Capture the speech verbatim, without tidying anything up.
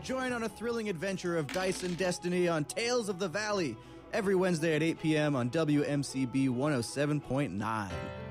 Join on a thrilling adventure of dice and destiny on Tales of the Valley every Wednesday at eight p.m. on W M C B one oh seven point nine.